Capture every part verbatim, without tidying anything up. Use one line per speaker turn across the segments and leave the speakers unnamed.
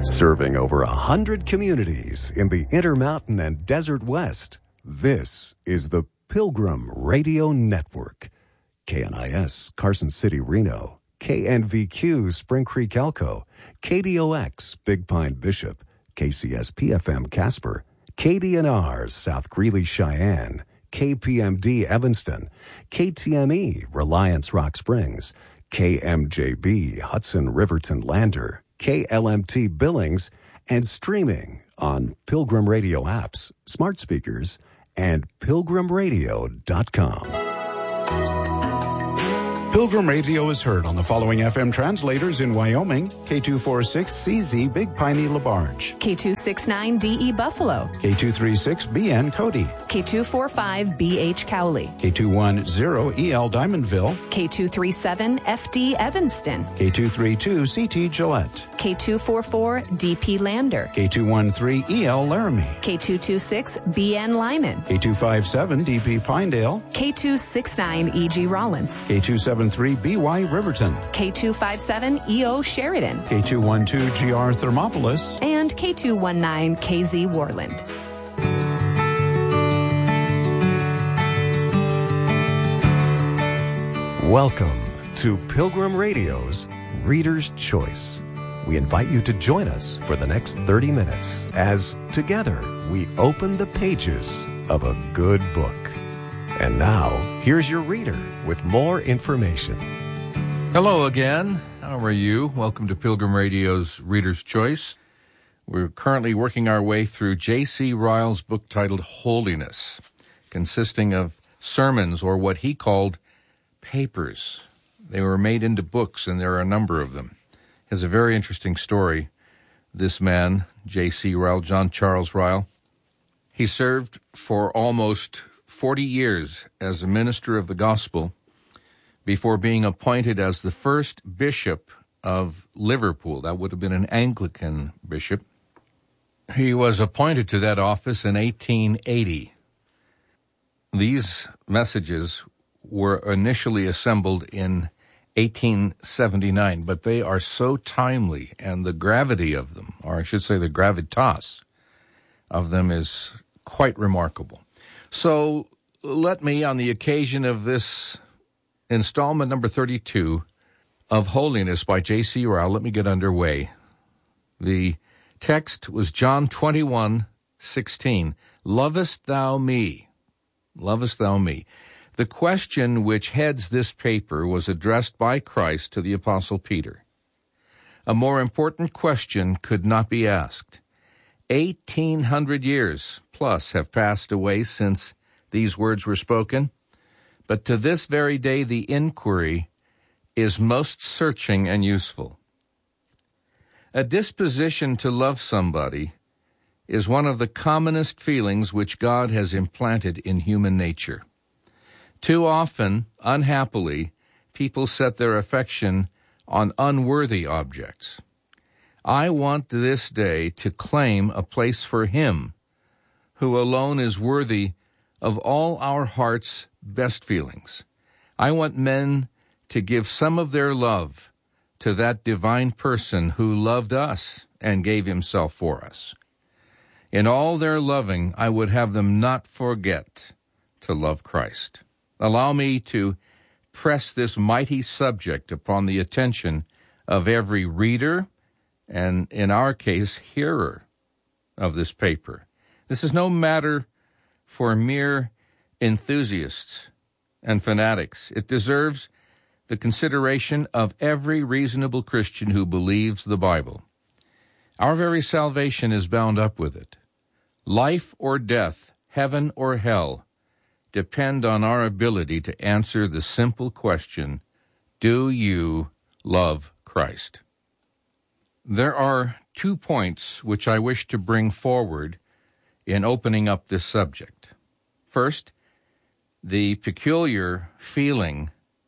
Serving over a hundred communities in the Intermountain and Desert West, this is the Pilgrim Radio Network. K N I S, Carson City, Reno. K N V Q, Spring Creek, Elko. K D O X, Big Pine, Bishop. K C S P F M, Casper. K D N R, South Greeley, Cheyenne. K P M D, Evanston. K T M E, Reliance, Rock Springs. K M J B, Hudson, Riverton, Lander. K L M T, Billings, and streaming on Pilgrim Radio apps, smart speakers, and pilgrim radio dot com.
Pilgrim Radio is heard on the following F M translators in Wyoming: K two forty-six C Z Big Piney LaBarge,
K two sixty-nine D E Buffalo,
K two thirty-six B N Cody,
K two forty-five B H Cowley,
K two ten E L Diamondville,
K two thirty-seven F D Evanston,
K two thirty-two C T Gillette,
K two forty-four D P Lander,
K two thirteen E L Laramie,
K two twenty-six B N Lyman,
K two fifty-seven D P Pinedale,
K two sixty-nine E G Rollins,
K two seventy-three B Y Riverton,
K two fifty-seven E O Sheridan,
K two twelve G R Thermopolis,
and K two nineteen K Z Worland.
Welcome to Pilgrim Radio's Reader's Choice. We invite you to join us for the next thirty minutes as together we open the pages of a good book. And now, here's your reader with more information.
Hello again. How are you? Welcome to Pilgrim Radio's Reader's Choice. We're currently working our way through J C Ryle's book titled Holiness, consisting of sermons, or what he called papers. They were made into books, and there are a number of them. He has a very interesting story, this man, J C Ryle, John Charles Ryle. He served for almost forty years as a minister of the gospel before being appointed as the first bishop of Liverpool. That would have been an Anglican bishop. He was appointed to that office in eighteen eighty. These messages were initially assembled in eighteen seventy-nine, but they are so timely, and the gravity of them, or I should say the gravitas of them, is quite remarkable. So let me, on the occasion of this installment number thirty-two of Holiness by J C Ryle, let me get underway. The text was John twenty-one sixteen. Lovest thou me? Lovest thou me? The question which heads this paper was addressed by Christ to the Apostle Peter. A more important question could not be asked. Eighteen hundred years plus have passed away since these words were spoken, but to this very day the inquiry is most searching and useful. A disposition to love somebody is one of the commonest feelings which God has implanted in human nature. Too often, unhappily, people set their affection on unworthy objects. I want this day to claim a place for Him, who alone is worthy of all our heart's best feelings. I want men to give some of their love to that divine person who loved us and gave Himself for us. In all their loving, I would have them not forget to love Christ. Allow me to press this mighty subject upon the attention of every reader, and in our case, hearer of this paper. This is no matter for mere enthusiasts and fanatics. It deserves the consideration of every reasonable Christian who believes the Bible. Our very salvation is bound up with it. Life or death, heaven or hell, depend on our ability to answer the simple question, do you love Christ? There are two points which I wish to bring forward in opening up this subject. First, the peculiar feeling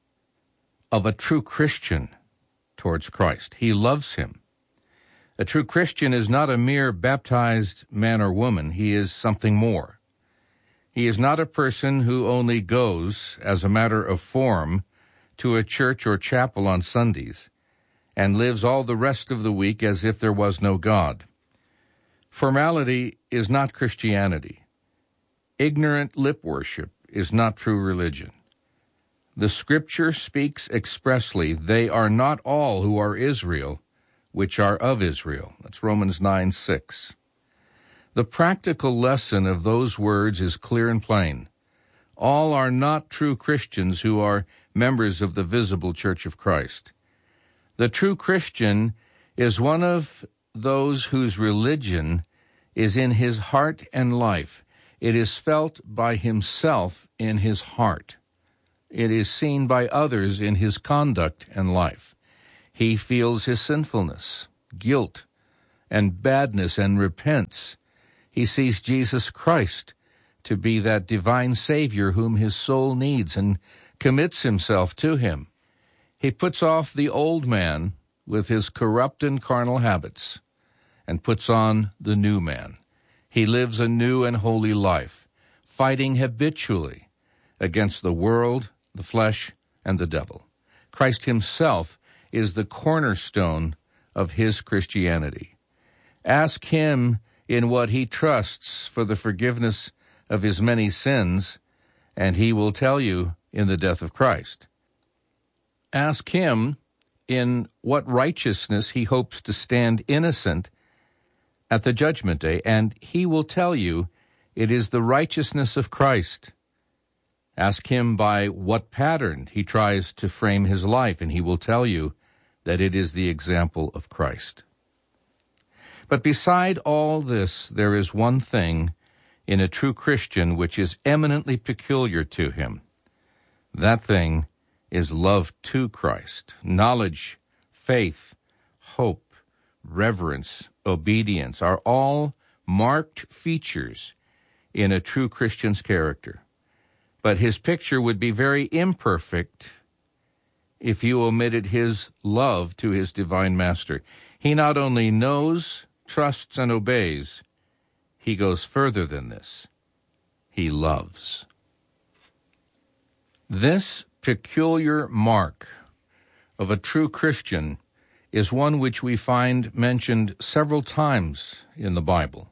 of a true Christian towards Christ. He loves Him. A true Christian is not a mere baptized man or woman. He is something more. He is not a person who only goes, as a matter of form, to a church or chapel on Sundays and lives all the rest of the week as if there was no God. Formality is not Christianity. Ignorant lip worship is not true religion. The Scripture speaks expressly, they are not all who are Israel, which are of Israel. That's Romans nine six. The practical lesson of those words is clear and plain. All are not true Christians who are members of the visible Church of Christ. The true Christian is one of those whose religion is in his heart and life. It is felt by himself in his heart. It is seen by others in his conduct and life. He feels his sinfulness, guilt, and badness and repents. He sees Jesus Christ to be that divine Savior whom his soul needs and commits himself to him. He puts off the old man with his corrupt and carnal habits and puts on the new man. He lives a new and holy life, fighting habitually against the world, the flesh, and the devil. Christ himself is the cornerstone of his Christianity. Ask him in what he trusts for the forgiveness of his many sins, and he will tell you in the death of Christ. Ask him in what righteousness he hopes to stand innocent at the judgment day, and he will tell you it is the righteousness of Christ. Ask him by what pattern he tries to frame his life, and he will tell you that it is the example of Christ. But beside all this, there is one thing in a true Christian which is eminently peculiar to him. That thing is love to Christ, knowledge, faith, hope, reverence, obedience are all marked features in a true Christian's character. But his picture would be very imperfect if you omitted his love to his divine master. He not only knows, trusts, and obeys, he goes further than this. He loves. This peculiar mark of a true Christian is one which we find mentioned several times in the Bible.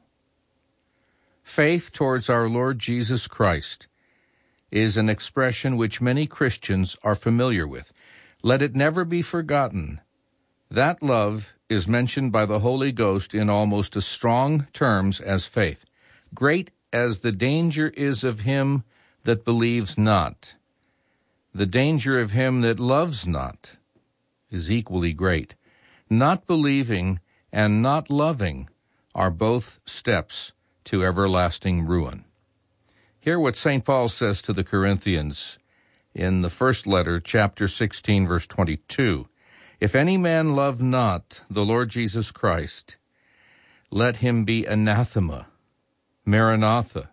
Faith towards our Lord Jesus Christ is an expression which many Christians are familiar with. Let it never be forgotten. That love is mentioned by the Holy Ghost in almost as strong terms as faith. Great as the danger is of him that believes not, the danger of him that loves not is equally great. Not believing and not loving are both steps to everlasting ruin. Hear what Saint Paul says to the Corinthians in the first letter, chapter sixteen, verse twenty-two. If any man love not the Lord Jesus Christ, let him be anathema, Maranatha.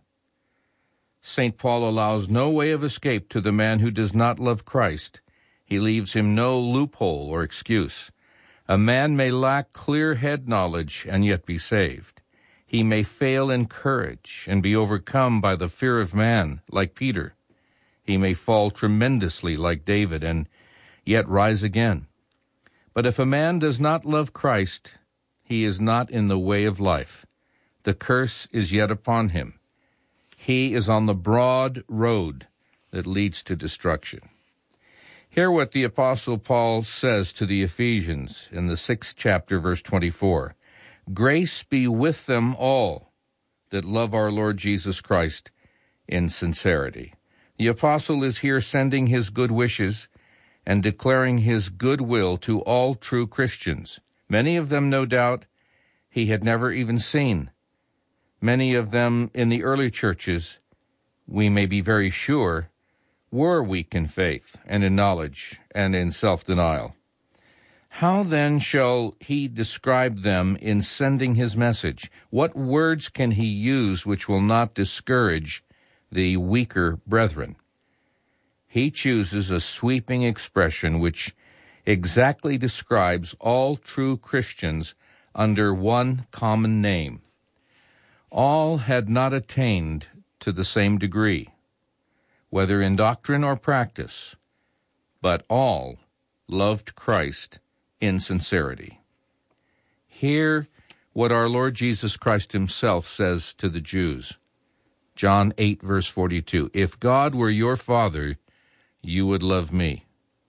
Saint Paul allows no way of escape to the man who does not love Christ. He leaves him no loophole or excuse. A man may lack clear head knowledge and yet be saved. He may fail in courage and be overcome by the fear of man, like Peter. He may fall tremendously, like David, and yet rise again. But if a man does not love Christ, he is not in the way of life. The curse is yet upon him. He is on the broad road that leads to destruction. Hear what the Apostle Paul says to the Ephesians in the sixth chapter, verse twenty-four. Grace be with them all that love our Lord Jesus Christ in sincerity. The apostle is here sending his good wishes and declaring his goodwill to all true Christians. Many of them, no doubt, he had never even seen. Many of them in the early churches, we may be very sure, were weak in faith and in knowledge and in self-denial. How then shall he describe them in sending his message? What words can he use which will not discourage the weaker brethren? He chooses a sweeping expression which exactly describes all true Christians under one common name. All had not attained to the same degree, whether in doctrine or practice, but all loved Christ in sincerity. Hear what our Lord Jesus Christ himself says to the Jews. John eight, verse forty-two, "If God were your Father, you would love me."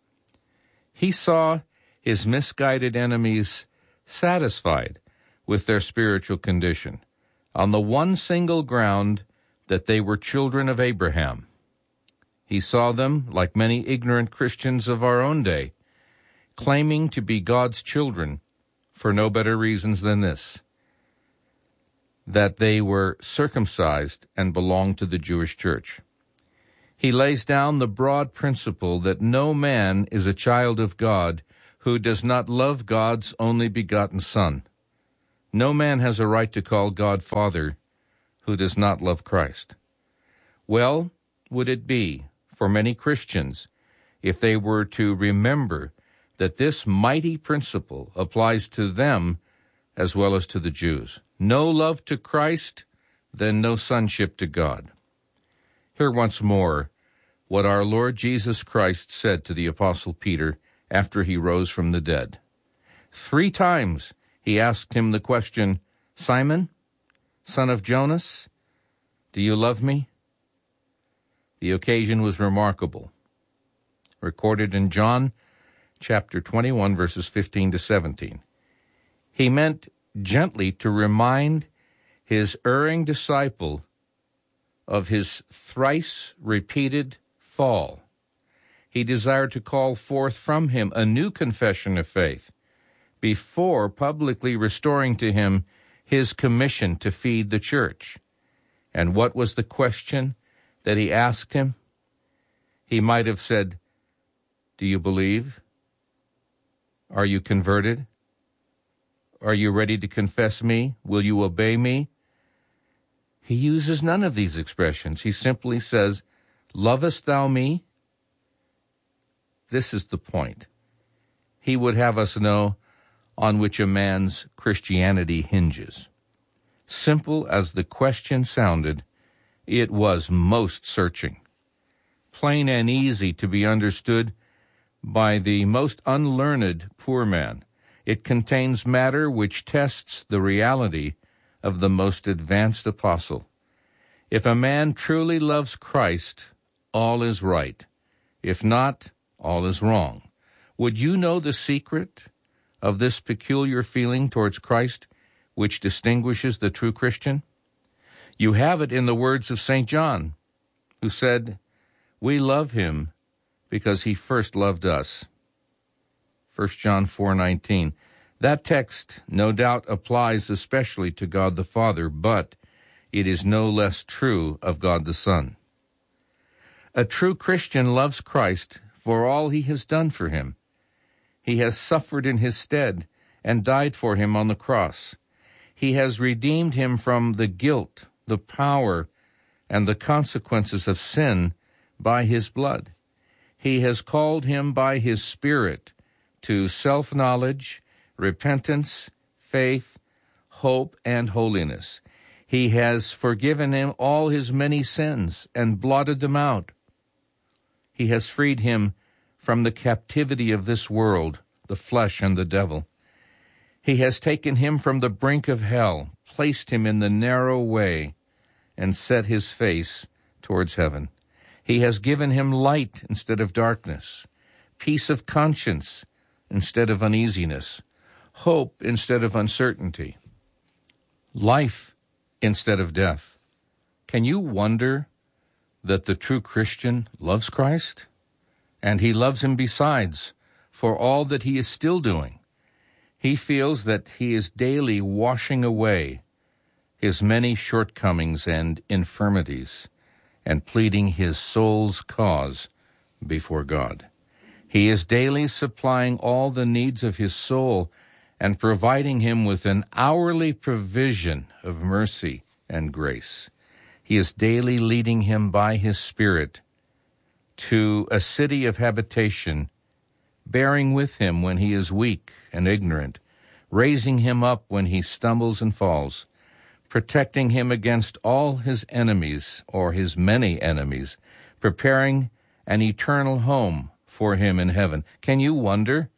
He saw his misguided enemies satisfied with their spiritual condition on the one single ground that they were children of Abraham. He saw them, like many ignorant Christians of our own day, claiming to be God's children for no better reasons than this, that they were circumcised and belonged to the Jewish church. He lays down the broad principle that no man is a child of God who does not love God's only begotten Son. No man has a right to call God Father who does not love Christ. Well would it be for many Christians if they were to remember that this mighty principle applies to them as well as to the Jews. No love to Christ, then no sonship to God. Hear once more what our Lord Jesus Christ said to the Apostle Peter after he rose from the dead. Three times he asked him the question, "Simon, son of Jonas, do you love me?" The occasion was remarkable, recorded in John chapter twenty-one, verses fifteen to seventeen. He meant gently to remind his erring disciple of his thrice-repeated fall. He desired to call forth from him a new confession of faith before publicly restoring to him his commission to feed the church. And what was the question that he asked him? He might have said, "Do you believe? Are you converted? Are you ready to confess me? Will you obey me?" He uses none of these expressions. He simply says, "Lovest thou me?" This is the point. He would have us know on which a man's Christianity hinges. Simple as the question sounded, it was most searching, plain and easy to be understood by the most unlearned poor man. It contains matter which tests the reality of the most advanced apostle. If a man truly loves Christ, all is right. If not, all is wrong. Would you know the secret of this peculiar feeling towards Christ which distinguishes the true Christian? You have it in the words of Saint John, who said, "We love him because he first loved us." First John four nineteen. That text no doubt applies especially to God the Father, but it is no less true of God the Son. A true Christian loves Christ for all he has done for him. He has suffered in his stead and died for him on the cross. He has redeemed him from the guilt, the power, and the consequences of sin by his blood. He has called him by his Spirit to self-knowledge, repentance, faith, hope, and holiness. He has forgiven him all his many sins and blotted them out. He has freed him from the captivity of this world, the flesh and the devil. He has taken him from the brink of hell, placed him in the narrow way, and set his face towards heaven. He has given him light instead of darkness, peace of conscience instead of uneasiness, hope instead of uncertainty, life instead of death. Can you wonder that the true Christian loves Christ? And he loves him besides for all that he is still doing. He feels that he is daily washing away his many shortcomings and infirmities and pleading his soul's cause before God. He is daily supplying all the needs of his soul and providing him with an hourly provision of mercy and grace. He is daily leading him by his Spirit to a city of habitation, bearing with him when he is weak and ignorant, raising him up when he stumbles and falls, protecting him against all his enemies or his many enemies, preparing an eternal home for him in heaven. Can you wonder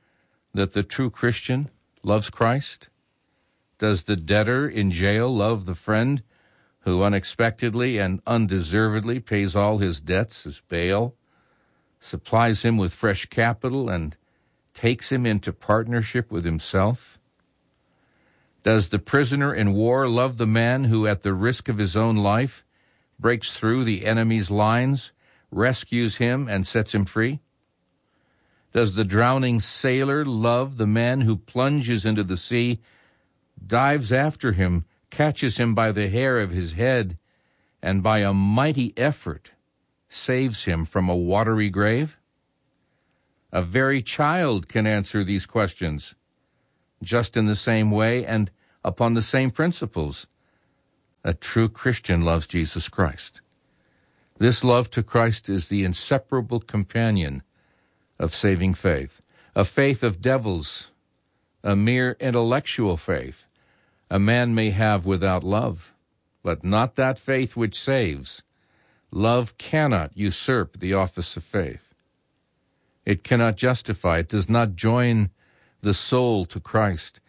that the true Christian loves Christ? Does the debtor in jail love the friend who unexpectedly and undeservedly pays all his debts as bail, supplies him with fresh capital, and takes him into partnership with himself? Does the prisoner in war love the man who, at the risk of his own life, breaks through the enemy's lines, rescues him, and sets him free? Does the drowning sailor love the man who plunges into the sea, dives after him, catches him by the hair of his head, and by a mighty effort saves him from a watery grave? A very child can answer these questions, just in the same way and upon the same principles. A true Christian loves Jesus Christ. This love to Christ is the inseparable companion of saving faith, a faith of devils, a mere intellectual faith a man may have without love, but not that faith which saves. Love cannot usurp the office of faith. It cannot justify, it does not join the soul to Christ.